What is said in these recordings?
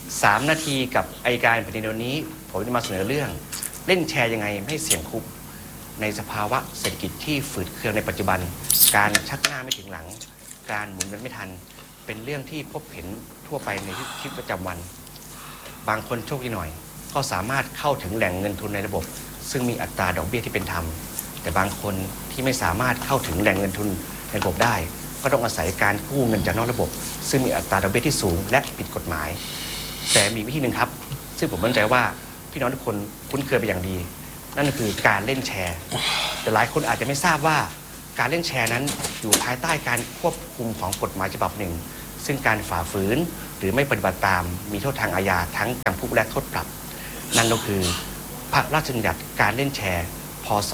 3 นาทีกับอัยการแผ่นดินวันนี้ผมจะมาเสนอเรื่องเล่นแชร์ยังไงไม่ให้เสี่ยงคุกในสภาวะเศรษฐกิจที่ฝืดเคืองในปัจจุบันการชักหน้าไม่ถึงหลังการหมุนเงินไม่ทันเป็นเรื่องที่พบเห็นทั่วไปในชีวิตประจำวันบางคนโชคดีหน่อยก็สามารถเข้าถึงแหล่งเงินทุนในระบบซึ่งมีอัตราดอกเบี้ยที่เป็นธรรมแต่บางคนที่ไม่สามารถเข้าถึงแหล่งเงินทุนในระบบได้ก็ต้องอาศัยการกู้เงินจากนอกระบบซึ่งมีอัตราดอกเบี้ยที่สูงและผิดกฎหมายแต่มีวิธีหนึ่งครับซึ่งผมมั่นใจว่าพี่น้องทุกคนคุ้นเคยไปอย่างดีนั่นก็คือการเล่นแชร์แต่หลายคนอาจจะไม่ทราบว่าการเล่นแชร์นั้นอยู่ภายใต้การควบคุมของกฎหมายฉบับหนึ่งซึ่งการฝ่าฝืนหรือไม่ปฏิบัติตามมีโทษทางอาญาทั้งจำคุกและโทษปรับนั่นก็คือพระราชบัญญัติการเล่นแชร์พ.ศ.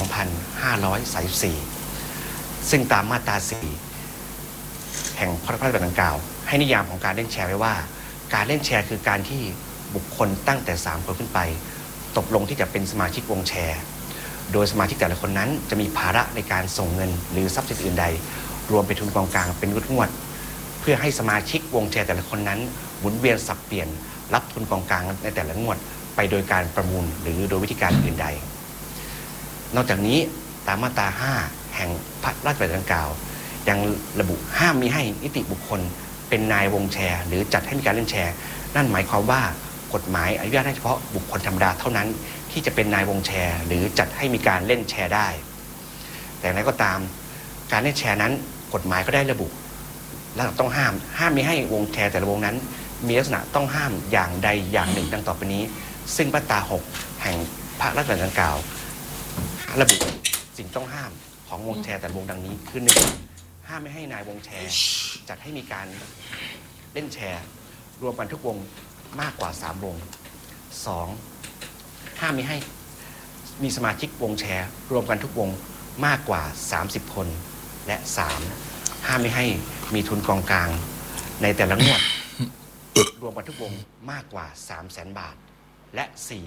2534ซึ่งตามมาตรา 4 แห่งพระราชบัญญัติดังกล่าวให้นิยามของการเล่นแชร์ไว้ว่าการเล่นแชร์คือการที่บุคคลตั้งแต่3 คนขึ้นไปตกลงที่จะเป็นสมาชิกวงแชร์โดยสมาชิกแต่ละคนนั้นจะมีภาระในการส่งเงินหรือทรัพย์สินอื่นใดรวมเป็นทุนกองกลางเป็นงวดเพื่อให้สมาชิกวงแชร์แต่ละคนนั้นหมุนเวียนสับเปลี่ยนรับทุนกองกลางในแต่ละงวดไปโดยการประมูลหรือโดยวิธีการอื่นใดนอกจากนี้ตามมาตรา 5 แห่งพระราชบัญญัติดังกล่าวยังระบุห้ามมิให้นิติบุคคลเป็นนายวงแชร์หรือจัดให้มีการเล่นแชร์นั่นหมายความว่ากฎหมายอนุญาตให้เฉพาะบุคคลธรรมดาเท่านั้นที่จะเป็นนายวงแชร์หรือจัดให้มีการเล่นแชร์ได้แต่อย่างไรก็ตามการเล่นแชร์นั้นกฎหมายก็ได้ระบุและต้องห้ามมิให้วงแชร์แต่ละวงนั้นมีลักษณะต้องห้ามอย่างใดอย่างหนึ่งดังต่อไปนี้ซึ่งมาตรา 6 แห่งพระราชบัญญัติดังกล่าวระบุสิ่งต้องห้ามของวงแชร์แต่ละวงดังนี้คือ 1. ห้ามไม่ให้นายวงแชร์จัดให้มีการเล่นแชร์รวมกันทุกวงมากกว่า3 วง 2. ห้ามไม่ให้มีสมาชิกวงแชร์รวมกันทุกวงมากกว่า30 คนและ 3. ห้ามไม่ให้มีทุนกองกลางในแต่ละงวด รวมกันทุกวงมากกว่า 300,000 บาทและ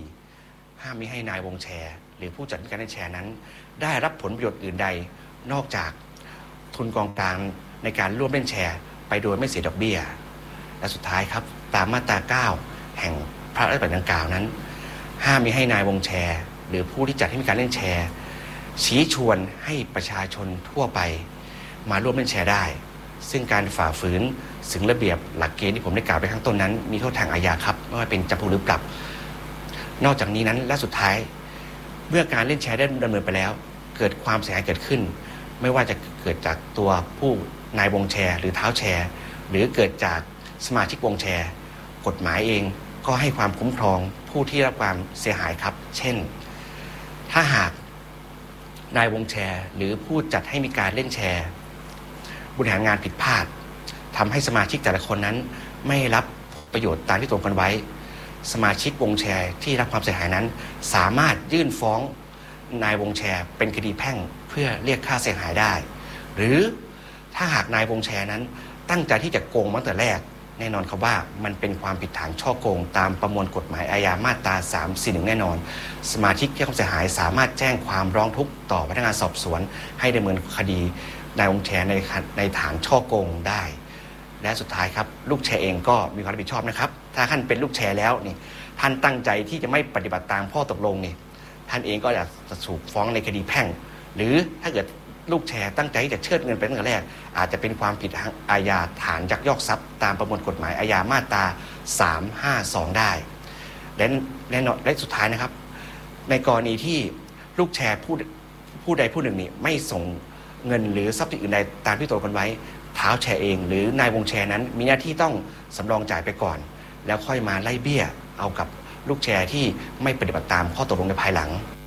4. ห้ามไม่ให้นายวงแชร์หรือผู้จัดการเล่นแชร์นั้นได้รับผลประโยชน์อื่นใดนอกจากทุนกองกลางในการร่วมเล่นแชร์ไปโดยไม่เสียดอกเบี้ยและสุดท้ายครับตามมาตรา 9 แห่งพระราชบัญญัติดังกล่าวนั้นห้ามมิให้นายวงแชร์หรือผู้ที่จัดให้มีการเล่นแชร์ชี้ชวนให้ประชาชนทั่วไปมาร่วมเล่นแชร์ได้ซึ่งการฝ่าฝืนถึงระเบียบหลักเกณฑ์ที่ผมได้กล่าวไปข้างต้นนั้นมีโทษทางอาญาครับไม่ว่าเป็นจำคุกหรือปรับนอกจากนี้นั้นและสุดท้ายเมื่อการเล่นแชร์ได้ดำเนินไปแล้วเกิดความเสียหายเกิดขึ้นไม่ว่าจะเกิดจากตัวผู้นายวงแชร์หรือเท้าแชร์หรือเกิดจากสมาชิกวงแชร์กฎหมายเองก็ให้ความคุ้มครองผู้ที่รับความเสียหายครับเช่นถ้าหากนายวงแชร์หรือผู้จัดให้มีการเล่นแชร์บริหารงานผิดพลาดทำให้สมาชิกแต่ละคนนั้นไม่รับประโยชน์ตามที่ตกลงกันไว้สมาชิกวงแชร์ที่รับความเสียหายนั้นสามารถยื่นฟ้องนายวงแชร์เป็นคดีแพ่งเพื่อเรียกค่าเสียหายได้หรือถ้าหากนายวงแชร์นั้นตั้งใจที่จะโกงมาตั้งแต่แรกแน่นอนครับว่ามันเป็นความผิดฐานฉ้อโกงตามประมวลกฎหมายอาญามาตรา 341 แน่นอนสมาชิกที่รับความเสียหายสามารถแจ้งความร้องทุกข์ต่อพนักงานสอบสวนให้ดำเนินคดีนายวงแชร์ในฐานฉ้อโกงได้และสุดท้ายครับลูกแชร์เองก็มีความรับผิดชอบนะครับถ้าท่านเป็นลูกแชร์แล้วนี่ท่านตั้งใจที่จะไม่ปฏิบัติตามข้อตกลงนี่ท่านเองก็จะถูกฟ้องในคดีแพ่งหรือถ้าเกิดลูกแชร์ตั้งใจที่จะเชิดเงินไปตั้งแต่แรกอาจจะเป็นความผิดทางอาญาฐานยักยอกทรัพย์ตามประมวลกฎหมายอาญามาตรา 352 ได้และสุดท้ายนะครับในกรณีที่ลูกแชร์ผู้ใดผู้หนึ่งนี่ไม่ส่งเงินหรือทรัพย์สินอื่นใดตามที่ตกลงกันไว้เท้าแชร์เองหรือนายวงแชร์นั้นมีหน้าที่ต้องสำรองจ่ายไปก่อนแล้วค่อยมาไล่เบี้ยเอากับลูกแชร์ที่ไม่ปฏิบัติตามข้อตกลงในภายหลัง